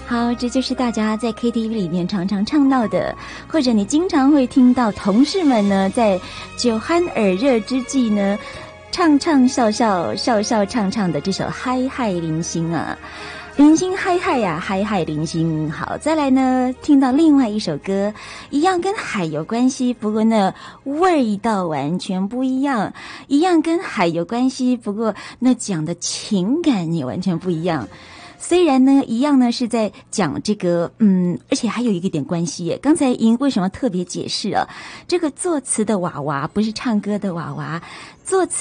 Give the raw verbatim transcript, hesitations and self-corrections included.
好，这就是大家在 K T V 里面常常唱到的，或者你经常会听到同事们呢在酒酣耳热之际呢唱唱笑笑笑笑唱唱的这首嗨嗨零星啊，零星嗨嗨呀，嗨嗨零星。好，再来呢听到另外一首歌，一样跟海有关系，不过呢味道完全不一样，一样跟海有关系，不过那讲的情感也完全不一样。虽然呢一样呢是在讲这个嗯，而且还有一个点关系耶。刚才莹为什么特别解释啊？这个作词的娃娃不是唱歌的娃娃，作词